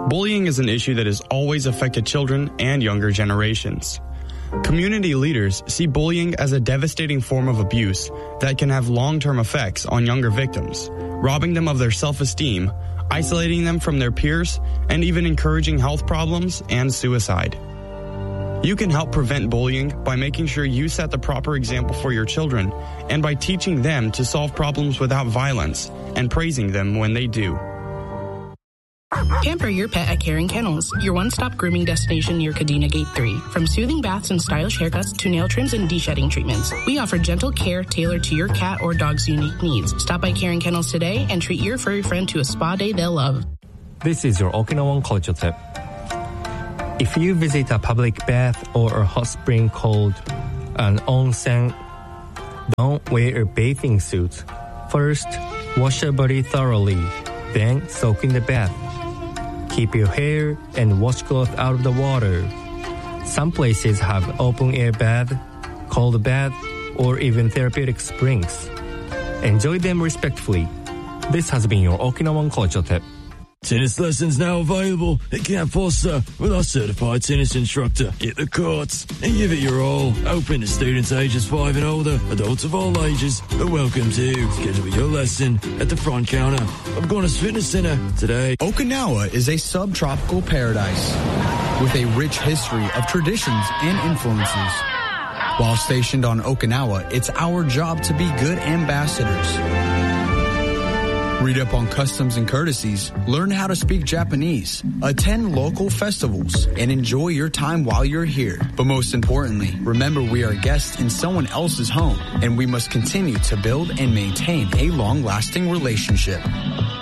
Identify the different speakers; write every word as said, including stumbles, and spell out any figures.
Speaker 1: Bullying is an issue that has always affected children and younger generations. Community leaders see bullying as a devastating form of abuse that can have long-term effects on younger victims, robbing them of their self-esteem, isolating them from their peers, and even encouraging health problems and suicide. You can help prevent bullying by making sure you set the proper example for your children and by teaching them to solve problems without violence and praising them when they do.
Speaker 2: Pamper your pet at Caring Kennels, your one-stop grooming destination near Kadena Gate three. From soothing baths and stylish haircuts to nail trims and de-shedding treatments, we offer gentle care tailored to your cat or dog's unique needs. Stop by Caring Kennels today and treat your furry friend to a spa day they'll love.
Speaker 3: This is your Okinawan culture tip. If you visit a public bath or a hot spring called an onsen, don't wear a bathing suit. First, wash your body thoroughly, then soak in the bath. Keep your hair and washcloth out of the water. Some places have open-air bath, cold bath, or even therapeutic springs. Enjoy them respectfully. This has been your Okinawan culture tip.
Speaker 4: Tennis lessons now available at Camp Foster with our certified tennis instructor. Get the courts and give it your all. Open to students ages five and older. Adults of all ages are welcome to. Schedule your lesson at the front counter of Gonas Fitness Center today.
Speaker 5: Okinawa is a subtropical paradise with a rich history of traditions and influences. While stationed on Okinawa, it's our job to be good ambassadors. Read up on customs and courtesies, learn how to speak Japanese, attend local festivals, and enjoy your time while you're here. But most importantly, remember we are guests in someone else's home, and we must continue to build and maintain a long-lasting relationship.